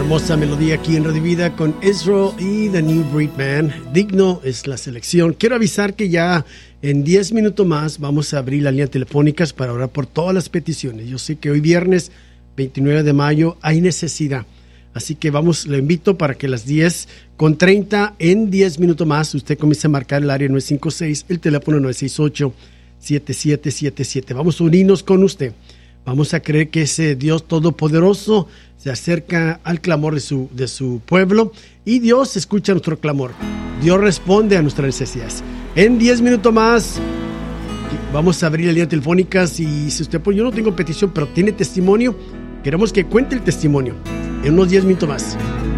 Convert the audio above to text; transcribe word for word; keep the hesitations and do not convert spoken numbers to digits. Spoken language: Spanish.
Hermosa melodía aquí en Radio Vida con Israel y The New Breed Man. Digno es la selección. Quiero avisar que ya en diez minutos más vamos a abrir las líneas telefónicas para orar por todas las peticiones. Yo sé que hoy viernes veintinueve de mayo hay necesidad. Así que vamos, le invito para que a las diez con treinta, en diez minutos más, usted comience a marcar el área nueve cinco seis, el teléfono nueve seis ocho, siete siete siete siete. Vamos a unirnos con usted. Vamos a creer que ese Dios todopoderoso se acerca al clamor de su, de su pueblo y Dios escucha nuestro clamor. Dios responde a nuestras necesidades. En diez minutos más vamos a abrir las líneas telefónicas y si usted, pues yo no tengo petición, pero tiene testimonio, queremos que cuente el testimonio en unos diez minutos más.